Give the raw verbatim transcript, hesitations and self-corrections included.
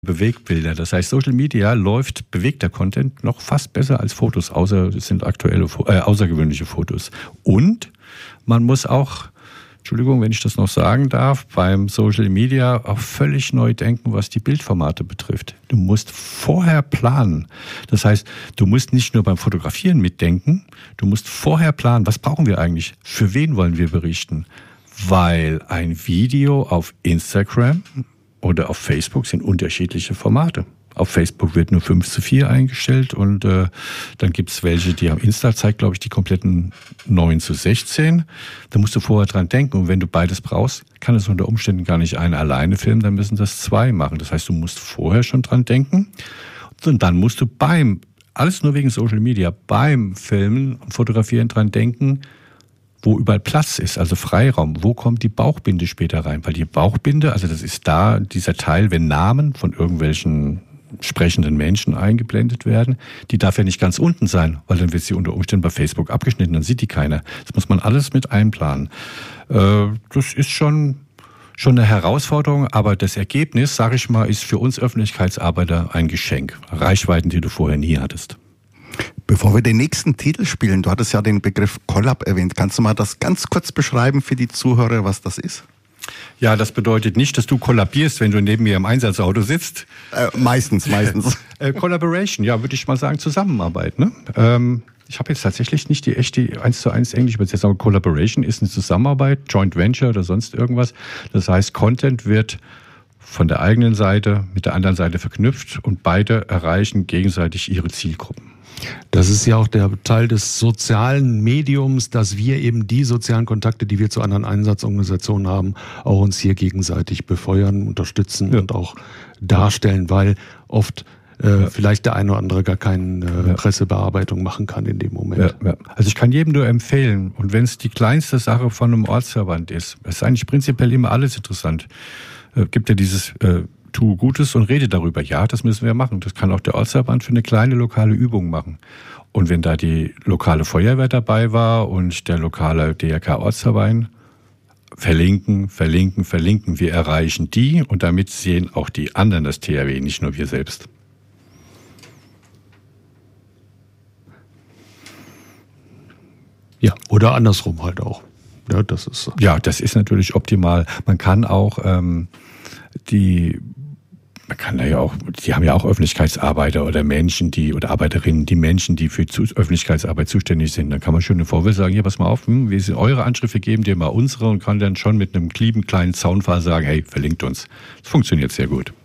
Bewegbilder. Das heißt, Social Media läuft bewegter Content noch fast besser als Fotos, außer es sind aktuelle, äh, außergewöhnliche Fotos. Und man muss auch, Entschuldigung, wenn ich das noch sagen darf, beim Social Media auch völlig neu denken, was die Bildformate betrifft. Du musst vorher planen. Das heißt, du musst nicht nur beim Fotografieren mitdenken, du musst vorher planen, was brauchen wir eigentlich, für wen wollen wir berichten. Weil ein Video auf Instagram oder auf Facebook sind unterschiedliche Formate. Auf Facebook wird nur fünf zu vier eingestellt und äh, dann gibt's welche, die am Insta zeigt, glaube ich, die kompletten neun zu sechzehn. Da musst du vorher dran denken. Und wenn du beides brauchst, kann es unter Umständen gar nicht einer alleine filmen, dann müssen das zwei machen. Das heißt, du musst vorher schon dran denken. Und dann musst du beim, alles nur wegen Social Media, beim Filmen und Fotografieren dran denken, wo überall Platz ist, also Freiraum. Wo kommt die Bauchbinde später rein? Weil die Bauchbinde, also das ist da dieser Teil, wenn Namen von irgendwelchen sprechenden Menschen eingeblendet werden, die darf ja nicht ganz unten sein, weil dann wird sie unter Umständen bei Facebook abgeschnitten, dann sieht die keiner. Das muss man alles mit einplanen. Das ist schon, schon eine Herausforderung, aber das Ergebnis, sage ich mal, ist für uns Öffentlichkeitsarbeiter ein Geschenk. Reichweiten, die du vorher nie hattest. Bevor wir den nächsten Titel spielen, du hattest ja den Begriff Collab erwähnt. Kannst du mal das ganz kurz beschreiben für die Zuhörer, was das ist? Ja, das bedeutet nicht, dass du kollabierst, wenn du neben mir im Einsatzauto sitzt. Äh, meistens, meistens. äh, Collaboration, ja, würde ich mal sagen, Zusammenarbeit. Ne? Ähm, ich habe jetzt tatsächlich nicht die echte eins zu eins Englisch übersetzt, aber Collaboration ist eine Zusammenarbeit, Joint Venture oder sonst irgendwas. Das heißt, Content wird von der eigenen Seite mit der anderen Seite verknüpft und beide erreichen gegenseitig ihre Zielgruppen. Das ist ja auch der Teil des sozialen Mediums, dass wir eben die sozialen Kontakte, die wir zu anderen Einsatzorganisationen haben, auch uns hier gegenseitig befeuern, unterstützen ja. und auch darstellen, weil oft äh, ja. vielleicht der eine oder andere gar keine äh, ja. Pressebearbeitung machen kann in dem Moment. Ja, ja. Also ich kann jedem nur empfehlen, und wenn es die kleinste Sache von einem Ortsverband ist, ist eigentlich prinzipiell immer alles interessant. Äh, gibt ja dieses äh, Tu Gutes und rede darüber. Ja, das müssen wir machen. Das kann auch der Ortsverband für eine kleine lokale Übung machen. Und wenn da die lokale Feuerwehr dabei war und der lokale D R K-Ortsverband, verlinken, verlinken, verlinken. Wir erreichen die und damit sehen auch die anderen das T H W, nicht nur wir selbst. Ja, oder andersrum halt auch. Ja, das ist, ja, das ist natürlich optimal. Man kann auch ähm, die Man kann da ja auch, die haben ja auch Öffentlichkeitsarbeiter oder Menschen, die, oder Arbeiterinnen, die Menschen, die für Öffentlichkeitsarbeit zuständig sind. Dann kann man schön eine Vorwürfe sagen, hier, pass mal auf, wir sind eure Anschrift, wir geben dir mal unsere und kann dann schon mit einem lieben kleinen Zaunpfahl sagen, hey, verlinkt uns. Das funktioniert sehr gut.